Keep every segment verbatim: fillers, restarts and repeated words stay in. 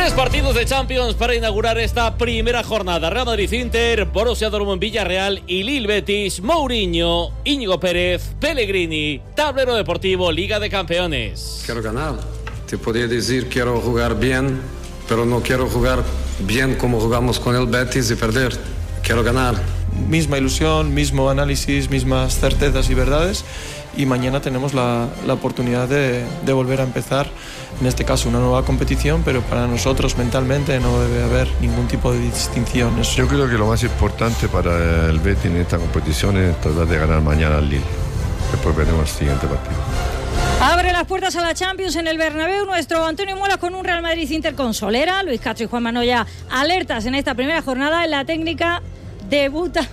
Tres partidos de Champions para inaugurar esta primera jornada. Real Madrid-Inter, Borussia Dortmund-Villarreal y Lille-Betis, Mourinho, Íñigo Pérez, Pellegrini, tablero deportivo, Liga de Campeones. Quiero ganar. Te podría decir quiero jugar bien, pero no quiero jugar bien como jugamos con el Betis y perder. Quiero ganar. Misma ilusión, mismo análisis, mismas certezas y verdades, y mañana tenemos la, la oportunidad de, de volver a empezar, en este caso una nueva competición, pero para nosotros mentalmente no debe haber ningún tipo de distinción. Eso. Yo creo que lo más importante para el Betis en esta competición es tratar de ganar mañana al Lille. Después veremos el siguiente partido. Abre las puertas a la Champions en el Bernabéu nuestro Antonio Muelas con un Real Madrid-Inter con solera. Luis Castro y Juan Manoya alertas en esta primera jornada. En la técnica debuta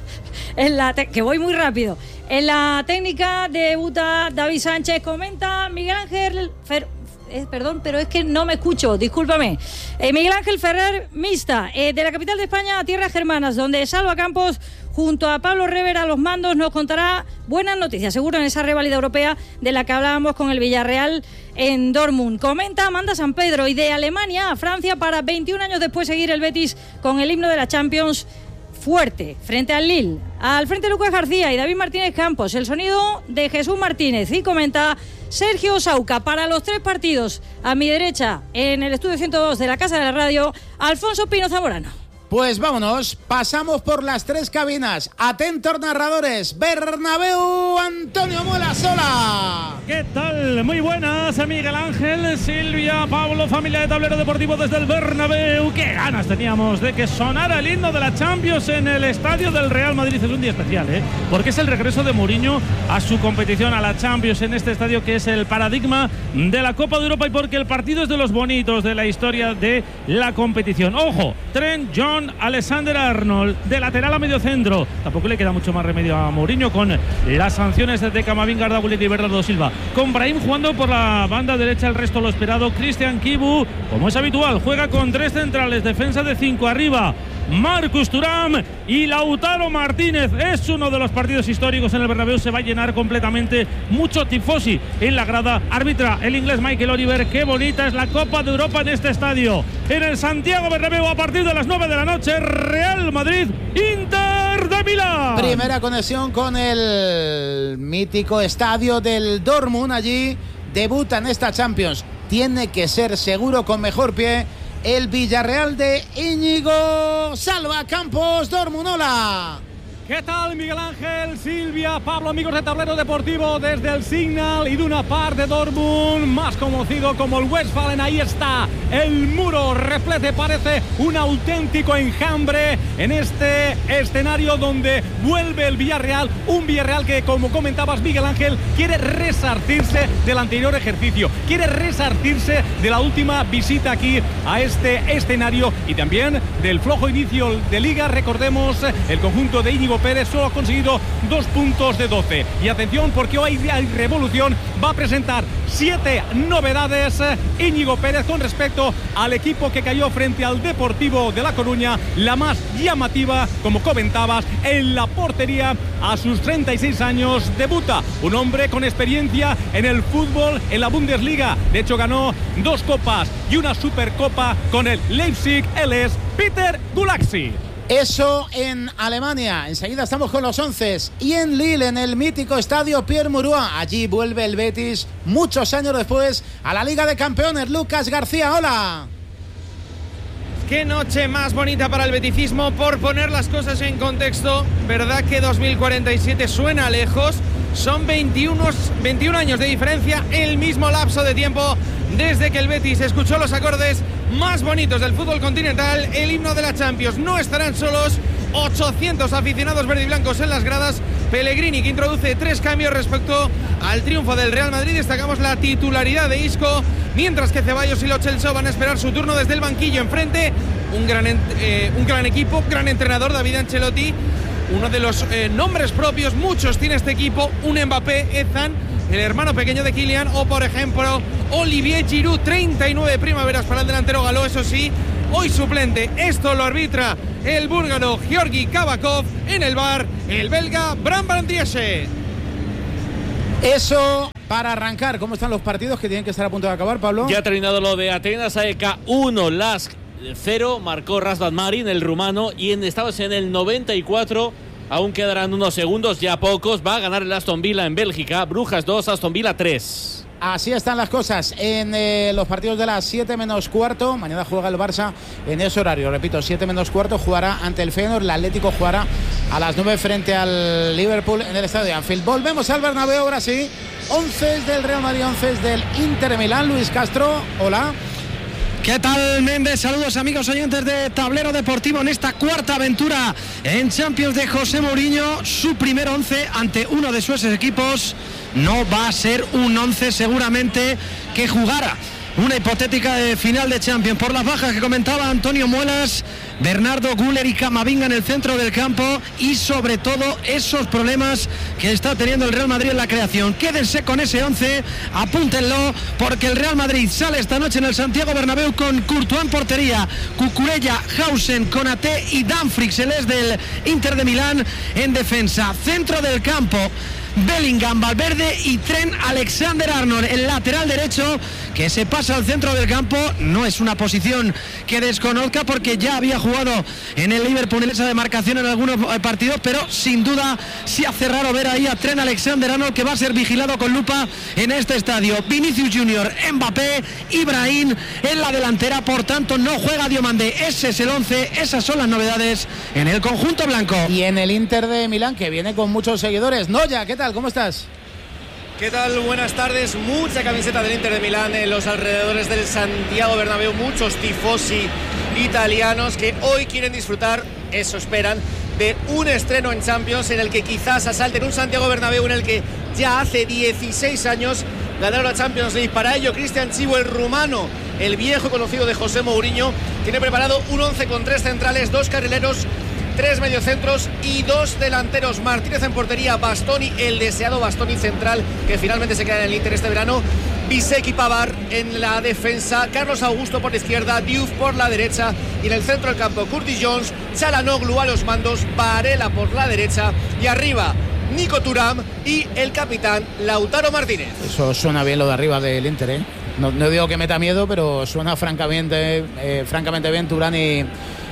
en la te- que voy muy rápido en la técnica debuta David Sánchez. Comenta Miguel Ángel Fer- eh, perdón, pero es que no me escucho, discúlpame. eh, Miguel Ángel Ferrer Mista, eh, de la capital de España a tierras germanas, donde Salva Campos junto a Pablo Rever a los mandos nos contará buenas noticias, seguro, en esa reválida europea de la que hablábamos con el Villarreal en Dortmund. Comenta Amanda San Pedro, y de Alemania a Francia para veintiún años después seguir el Betis con el himno de la Champions fuerte frente al Lille. Al frente Lucas García y David Martínez Campos, el sonido de Jesús Martínez, y comenta Sergio Sauca. Para los tres partidos, a mi derecha, en el estudio ciento dos de la Casa de la Radio, Alfonso Pino Zamorano. Pues vámonos, pasamos por las tres cabinas. Atentos narradores, Bernabéu, Antonio Muelas, hola. ¿Qué tal? Muy buenas, Miguel Ángel, Silvia, Pablo, familia de Tablero Deportivo desde el Bernabéu. Qué ganas teníamos de que sonara el himno de la Champions en el estadio del Real Madrid. Es un día especial, ¿eh? Porque es el regreso de Mourinho a su competición, a la Champions, en este estadio que es el paradigma de la Copa de Europa, y porque el partido es de los bonitos de la historia de la competición. Ojo, Trent, John, Alexander-Arnold, de lateral a medio centro. Tampoco le queda mucho más remedio a Mourinho con las sanciones de Camavinga, Arda Güler y Bernardo Silva. Con Brahim jugando por la banda derecha, el resto lo esperado. Cristian Kibu, como es habitual, juega con tres centrales, defensa de cinco arriba. Marcus Thuram y Lautaro Martínez. Es uno de los partidos históricos en el Bernabéu. Se va a llenar completamente, mucho tifosi en la grada. Arbitra el inglés Michael Oliver. Qué bonita es la Copa de Europa en este estadio, en el Santiago Bernabéu, a partir de las nueve de la noche. Real Madrid, Inter de Milán. Primera conexión con el mítico estadio del Dortmund. Allí debuta en esta Champions. Tiene que ser seguro con mejor pie el Villarreal de Íñigo Salva Campos. Dortmund, hola. ¿Qué tal, Miguel Ángel, Silvia, Pablo, amigos de Tablero Deportivo desde el Signal Iduna Park de Dortmund, más conocido como el Westfalen? Ahí está el muro repleto, parece un auténtico enjambre en este escenario donde vuelve el Villarreal, un Villarreal que, como comentabas, Miguel Ángel, quiere resarcirse del anterior ejercicio, quiere resarcirse de la última visita aquí a este escenario y también del flojo inicio de Liga. Recordemos, el conjunto de Íñigo Pérez solo ha conseguido dos puntos de doce. Y atención, porque hoy hay revolución. Va a presentar siete novedades Íñigo Pérez con respecto al equipo que cayó frente al Deportivo de La Coruña. La más llamativa, como comentabas, en la portería. A sus treinta y seis años debuta un hombre con experiencia en el fútbol, en la Bundesliga. De hecho, ganó dos copas y una supercopa con el Leipzig. Él es Peter Gulaxi. Eso en Alemania. Enseguida estamos con los once. Y en Lille, en el mítico estadio Pierre Mauroy. Allí vuelve el Betis muchos años después a la Liga de Campeones. Lucas García, hola. Qué noche más bonita para el beticismo. Por poner las cosas en contexto, verdad que dos mil cuarenta y siete suena lejos. Son veintiuno, veintiún años de diferencia, el mismo lapso de tiempo desde que el Betis escuchó los acordes más bonitos del fútbol continental, el himno de la Champions. No estarán solos, ochocientos aficionados verdiblancos en las gradas. Pellegrini, que introduce tres cambios respecto al triunfo del Real Madrid. Destacamos la titularidad de Isco, mientras que Ceballos y Lo Celso van a esperar su turno desde el banquillo. Enfrente, un gran, eh, un gran equipo, gran entrenador, David Ancelotti. Uno de los eh, nombres propios, muchos tiene este equipo, un Mbappé, Ethan, el hermano pequeño de Kylian, o por ejemplo Olivier Giroud. Treinta y nueve primaveras para el delantero galó, eso sí, hoy suplente. Esto lo arbitra el búlgaro Georgi Kavakov. En el bar, el belga Bram Van Driesche. Eso para arrancar. ¿Cómo están los partidos que tienen que estar a punto de acabar, Pablo? Ya ha terminado lo de Atenas, A E K uno, Lask cero, marcó Razvan Marin, el rumano, y en, estamos en el noventa y cuatro, aún quedarán unos segundos, ya pocos, va a ganar el Aston Villa en Bélgica, Brujas dos, Aston Villa tres. Así están las cosas en eh, los partidos de las siete menos cuarto. Mañana juega el Barça en ese horario. Repito, siete menos cuarto jugará ante el Feyenoord. El Atlético jugará a las nueve frente al Liverpool en el estadio de Anfield. Volvemos al Bernabéu ahora sí. once del Real Madrid, once del Inter de Milán. Luis Castro, hola. ¿Qué tal, Méndez? Saludos, amigos oyentes de Tablero Deportivo en esta cuarta aventura en Champions de José Mourinho. Su primer once ante uno de sus equipos no va a ser un once seguramente que jugara una hipotética de final de Champions. Por las bajas que comentaba Antonio Muelas, Bernardo Güler y Camavinga en el centro del campo y sobre todo esos problemas que está teniendo el Real Madrid en la creación. Quédense con ese once, apúntenlo, porque el Real Madrid sale esta noche en el Santiago Bernabéu con Courtois en portería, Cucurella, Hausen, Konaté y Dumfries, el es del Inter de Milán, en defensa. Centro del campo, Bellingham, Valverde y Trent Alexander-Arnold, el lateral derecho que se pasa al centro del campo. No es una posición que desconozca porque ya había jugado en el Liverpool en esa demarcación en algunos partidos, pero sin duda se hace raro ver ahí a Trent Alexander-Arnold, que va a ser vigilado con lupa en este estadio. Vinicius Junior, Mbappé, Ibrahim en la delantera, por tanto no juega Diomandé. Ese es el once, esas son las novedades en el conjunto blanco. Y en el Inter de Milán, que viene con muchos seguidores. Noya, ¿qué tal? ¿Cómo estás? ¿Qué tal? Buenas tardes. Mucha camiseta del Inter de Milán en los alrededores del Santiago Bernabéu. Muchos tifosi italianos que hoy quieren disfrutar, eso esperan, de un estreno en Champions en el que quizás asalten un Santiago Bernabéu en el que ya hace dieciséis años ganaron la Champions League. Para ello, Cristian Chivo, el rumano, el viejo conocido de José Mourinho, tiene preparado un once con tres centrales, dos carrileros, tres mediocentros y dos delanteros. Martínez en portería, Bastoni, el deseado Bastoni central, que finalmente se queda en el Inter este verano. Bisek y Pavard en la defensa, Carlos Augusto por la izquierda, Diouf por la derecha y en el centro del campo Curtis Jones, Çalhanoğlu a los mandos, Varela por la derecha y arriba Nico Thuram y el capitán Lautaro Martínez. Eso suena bien lo de arriba del Inter, ¿eh? No, no digo que meta miedo, pero suena francamente, eh, francamente bien Thuram y,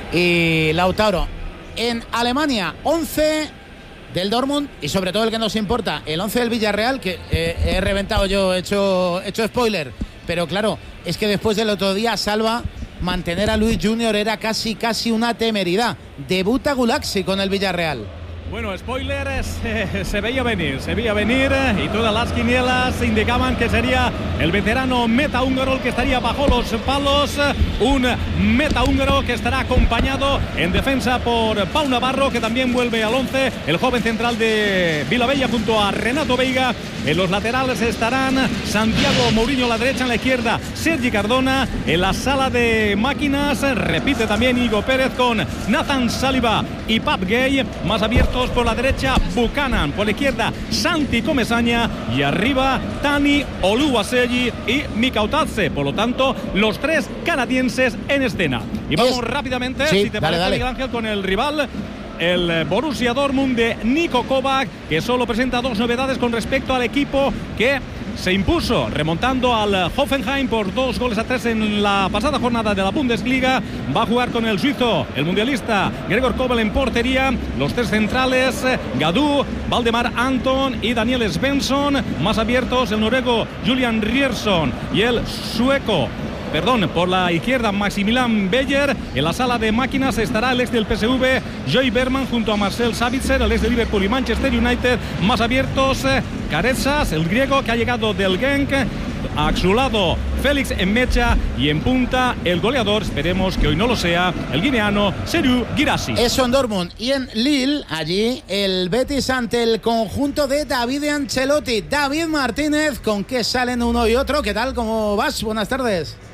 y Lautaro. En Alemania, once del Dortmund y sobre todo el que nos importa, el once del Villarreal, que eh, he reventado yo, he hecho, he hecho spoiler, pero claro, es que después del otro día, Salva, mantener a Luis Junior era casi casi una temeridad. Debuta Gulaxi con el Villarreal. Bueno, spoiler, se, se veía venir, se veía venir y todas las quinielas indicaban que sería el veterano meta húngaro el que estaría bajo los palos, un meta húngaro que estará acompañado en defensa por Pau Navarro, que también vuelve al once, el joven central de Vilabella junto a Renato Veiga. En los laterales estarán Santiago Mourinho a la derecha, en la izquierda Sergi Cardona, en la sala de máquinas repite también Íñigo Pérez con Nathan Saliba y Pap Gay, más abiertos por la derecha Buchanan, por la izquierda Santi Comesaña y arriba Tani Oluwaseyi y Mika Otadze. Por lo tanto, los tres canadienses en escena. Y vamos es... rápidamente, sí, si te dale, parece, dale. Miguel Ángel, con el rival, el Borussia Dortmund de Niko Kovac, que solo presenta dos novedades con respecto al equipo que se impuso remontando al Hoffenheim por dos goles a tres en la pasada jornada de la Bundesliga. Va a jugar con el suizo, el mundialista Gregor Kobel en portería. Los tres centrales, Gadú, Valdemar Anton y Daniel Svensson. Más abiertos, el noruego Julian Riersson y el sueco, perdón, por la izquierda Maximilian Beyer. En la sala de máquinas estará el ex del P S V, Joey Berman, junto a Marcel Sabitzer, el ex de Liverpool y Manchester United. Más abiertos, Carezas, el griego que ha llegado del Genk. A su lado Félix Enmecha y en punta el goleador, esperemos que hoy no lo sea, el guineano Serhou Guirassy. Eso en Dortmund. Y en Lille, allí el Betis ante el conjunto de David Ancelotti. David Martínez, ¿con qué salen uno y otro? ¿Qué tal? ¿Cómo vas? Buenas tardes.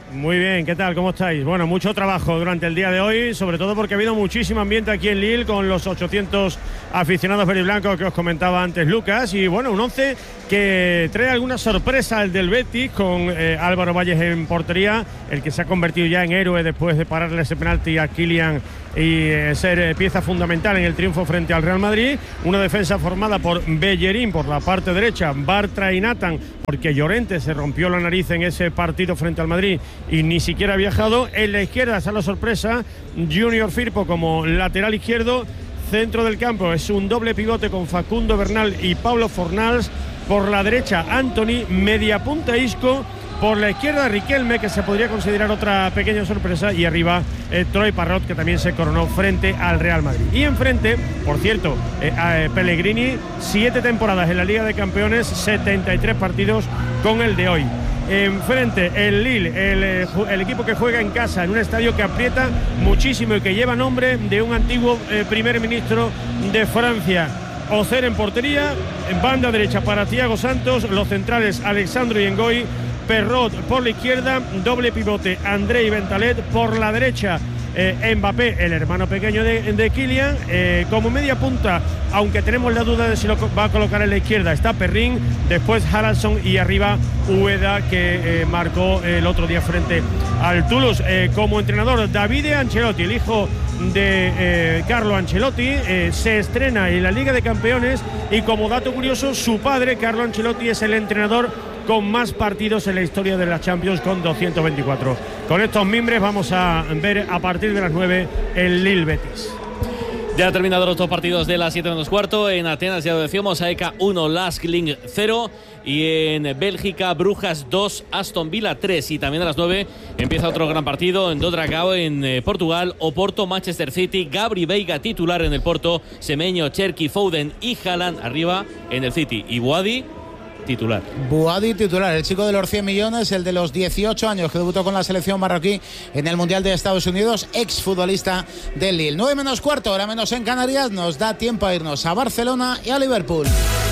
Muy bien, ¿qué tal? ¿Cómo estáis? Bueno, mucho trabajo durante el día de hoy, sobre todo porque ha habido muchísimo ambiente aquí en Lille con los ochocientos aficionados verdiblancos que os comentaba antes Lucas, y bueno, un once que trae alguna sorpresa, el del Betis, con eh, Álvaro Valles en portería, el que se ha convertido ya en héroe después de pararle ese penalti a Kylian y eh, ser eh, pieza fundamental en el triunfo frente al Real Madrid. Una defensa formada por Bellerín por la parte derecha, Bartra y Nathan, porque Llorente se rompió la nariz en ese partido frente al Madrid y ni siquiera ha viajado. En la izquierda está la sorpresa, Junior Firpo como lateral izquierdo. Centro del campo es un doble pivote con Facundo Bernal y Pablo Fornals. Por la derecha Anthony, media punta Isco. Por la izquierda Riquelme, que se podría considerar otra pequeña sorpresa, y arriba eh, Troy Parrott, que también se coronó frente al Real Madrid. Y enfrente, por cierto, eh, eh, Pellegrini, siete temporadas en la Liga de Campeones, setenta y tres partidos con el de hoy. Enfrente el Lille, el, eh, el equipo que juega en casa en un estadio que aprieta muchísimo y que lleva nombre de un antiguo eh, primer ministro de Francia. Ocer en portería, en banda derecha para Thiago Santos, los centrales Alexandro y Ngoy, Perrot por la izquierda, doble pivote Andrei Ventalet, por la derecha eh, Mbappé, el hermano pequeño de, de Kylian, eh, como media punta, aunque tenemos la duda de si lo va a colocar en la izquierda, está Perrin, después Haraldsson y arriba Ueda, que eh, marcó el otro día frente al Toulouse. Eh, como entrenador, Davide Ancelotti, el hijo de eh, Carlo Ancelotti, eh, se estrena en la Liga de Campeones, y como dato curioso, su padre, Carlo Ancelotti, es el entrenador con más partidos en la historia de la Champions, con doscientos veinticuatro. Con estos mimbres vamos a ver a partir de las nueve el Lille Betis. Ya han terminado los dos partidos de las siete menos cuarto. En Atenas, ya lo decíamos, A E K uno, Laskling cero. Y en Bélgica, Brujas dos, Aston Villa tres. Y también a las nueve empieza otro gran partido en Dragao, en eh, Portugal. Oporto, Manchester City. Gabri Veiga titular en el Porto. Semeño, Cherki, Foden y Haaland arriba en el City. Y Boadi titular. Boadi titular, el chico de los cien millones, el de los dieciocho años que debutó con la selección marroquí en el Mundial de Estados Unidos, exfutbolista del Lille. nueve menos cuarto, hora menos en Canarias, nos da tiempo a irnos a Barcelona y a Liverpool.